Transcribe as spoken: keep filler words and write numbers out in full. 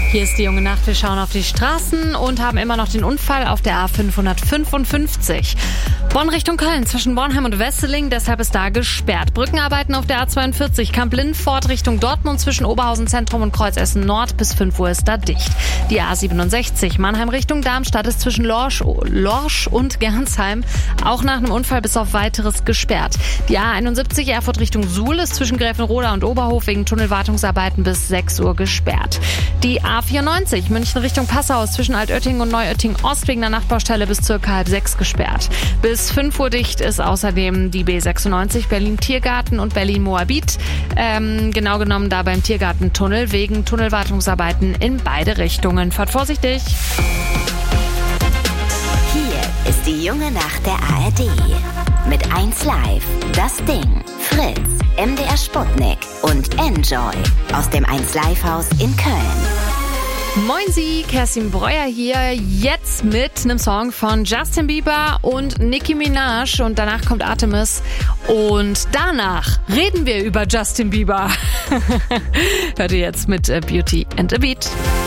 Hier ist die junge Nacht. Wir schauen auf die Straßen und haben immer noch den Unfall auf der A fünfhundertfünfundfünfzig. Bonn Richtung Köln zwischen Bornheim und Wesseling, deshalb ist da gesperrt. Brückenarbeiten auf der A zweiundvierzig, Kamp-Lindfort Richtung Dortmund zwischen Oberhausen Zentrum und Kreuz Essen Nord bis fünf Uhr ist da dicht. Die A siebenundsechzig, Mannheim Richtung Darmstadt ist zwischen Lorsch, Lorsch und Gernsheim auch nach einem Unfall bis auf weiteres gesperrt. Die A einundsiebzig, Erfurt Richtung Suhl ist zwischen Gräfenroda und Oberhof wegen Tunnelwartungsarbeiten bis sechs Uhr gesperrt. Die A vierundneunzig, München Richtung Passau ist zwischen Altötting und Neuötting Ost wegen der Nachbaustelle bis circa halb sechs gesperrt. Bis fünf Uhr dicht ist außerdem die B sechsundneunzig Berlin Tiergarten und Berlin Moabit. Ähm, genau genommen da beim Tiergartentunnel wegen Tunnelwartungsarbeiten in beide Richtungen. Fahrt vorsichtig! Hier ist die junge Nacht der A R D. Mit eins Live, Das Ding, Fritz, M D R Sputnik und Enjoy aus dem eins Live Haus in Köln. Moin Sie, Kerstin Breuer hier, jetzt mit einem Song von Justin Bieber und Nicki Minaj und danach kommt Artemis und danach reden wir über Justin Bieber. Hört ihr jetzt mit Beauty and a Beat.